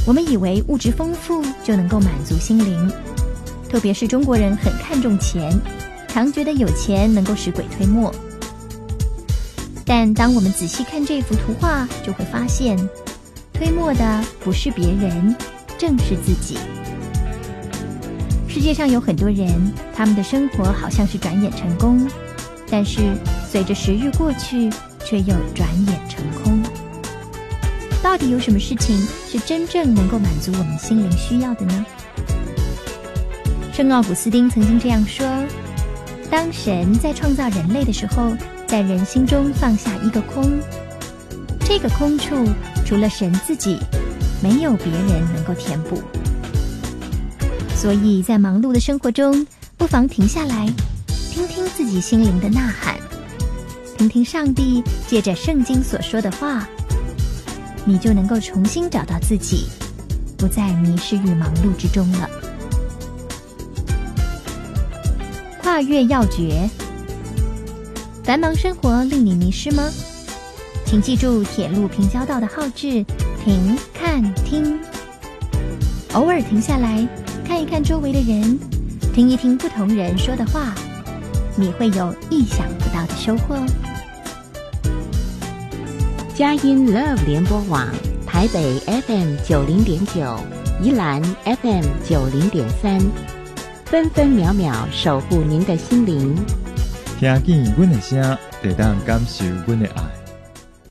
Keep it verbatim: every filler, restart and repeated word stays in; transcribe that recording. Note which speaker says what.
Speaker 1: 我们以为物质丰富就能够满足心灵，特别是中国人很看重钱，常觉得有钱能够使鬼推磨。但当我们仔细看这幅图画，就会发现推磨的不是别人，正是自己。世界上有很多人，他们的生活好像是转眼成功，但是随着时日过去，却又转眼成空。到底有什么事情是真正能够满足我们心灵需要的呢？圣奥古斯丁曾经这样说：当神在创造人类的时候，在人心中放下一个空，这个空处除了神自己，没有别人能够填补。所以在忙碌的生活中，不妨停下来，听听自己心灵的呐喊，听听上帝借着圣经所说的话，你就能够重新找到自己，不再迷失于忙碌之中了。跨越要诀。繁忙生活令你迷失吗？请记住铁路平交道的号志，停、看、听。偶尔停下来，看一看周围的人，听一听不同人说的话，你会有意想不到的收获。
Speaker 2: 佳音 Love 联播网，台北 F M 九零点九，宜兰 F M 九零点三，分分秒秒守护您的心灵。
Speaker 3: 听见阮的声，就当感受阮的爱。